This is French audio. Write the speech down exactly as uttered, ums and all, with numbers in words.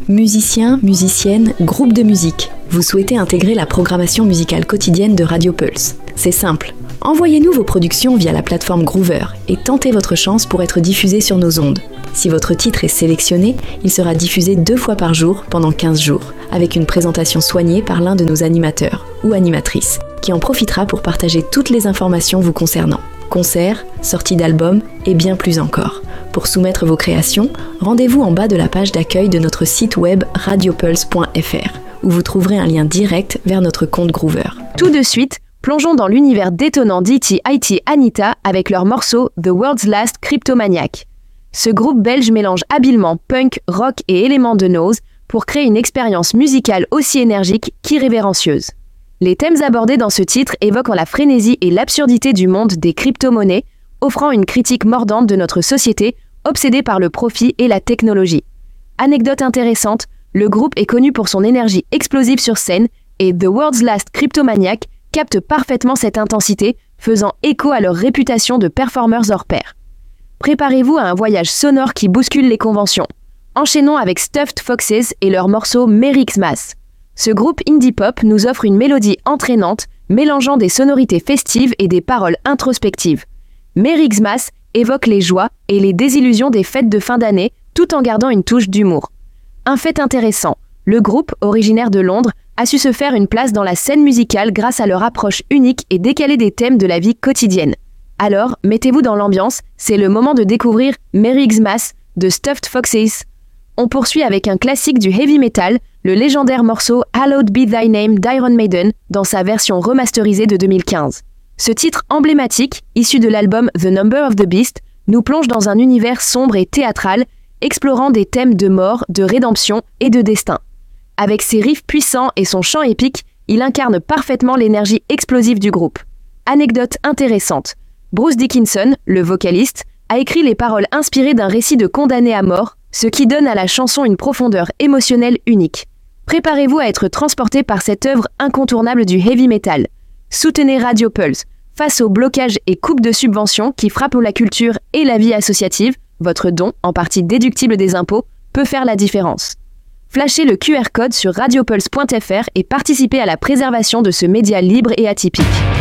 Musiciens, musiciennes, groupes de musique, vous souhaitez intégrer la programmation musicale quotidienne de Radio Pulse. C'est simple. Envoyez-nous vos productions via la plateforme Groover et tentez votre chance pour être diffusé sur nos ondes. Si votre titre est sélectionné, il sera diffusé deux fois par jour pendant quinze jours, avec une présentation soignée par l'un de nos animateurs ou animatrices, qui en profitera pour partager toutes les informations vous concernant. Concerts, sorties d'albums et bien plus encore. Pour soumettre vos créations, rendez-vous en bas de la page d'accueil de notre site web radiopulse point f r, où vous trouverez un lien direct vers notre compte Groover. Tout de suite, plongeons dans l'univers détonnant d'E T I T Anita avec leur morceau The World's Last Cryptomaniac. Ce groupe belge mélange habilement punk, rock et éléments de nose pour créer une expérience musicale aussi énergique qu'irrévérencieuse. Les thèmes abordés dans ce titre évoquent la frénésie et l'absurdité du monde des crypto-monnaies, offrant une critique mordante de notre société obsédée par le profit et la technologie. Anecdote intéressante, le groupe est connu pour son énergie explosive sur scène et The World's Last Cryptomaniac capte parfaitement cette intensité, faisant écho à leur réputation de performeurs hors pair. Préparez-vous à un voyage sonore qui bouscule les conventions. Enchaînons avec Stuffed Foxes et leur morceau Merry Xmas. Ce groupe indie pop nous offre une mélodie entraînante, mélangeant des sonorités festives et des paroles introspectives. Merry Xmas évoque les joies et les désillusions des fêtes de fin d'année, tout en gardant une touche d'humour. Un fait intéressant, le groupe, originaire de Londres, a su se faire une place dans la scène musicale grâce à leur approche unique et décalée des thèmes de la vie quotidienne. Alors, mettez-vous dans l'ambiance, c'est le moment de découvrir Merry Xmas de Stuffed Foxes. On poursuit avec un classique du heavy metal, le légendaire morceau Hallowed Be Thy Name d'Iron Maiden dans sa version remasterisée de deux mille quinze. Ce titre emblématique, issu de l'album The Number of the Beast, nous plonge dans un univers sombre et théâtral, explorant des thèmes de mort, de rédemption et de destin. Avec ses riffs puissants et son chant épique, il incarne parfaitement l'énergie explosive du groupe. Anecdote intéressante, Bruce Dickinson, le vocaliste, a écrit les paroles inspirées d'un récit de condamné à mort, ce qui donne à la chanson une profondeur émotionnelle unique. Préparez-vous à être transporté par cette œuvre incontournable du heavy metal. Soutenez Radio Pulse. Face aux blocages et coupes de subventions qui frappent la culture et la vie associative, votre don, en partie déductible des impôts, peut faire la différence. Flashez le Q R code sur radiopulse point f r et participez à la préservation de ce média libre et atypique.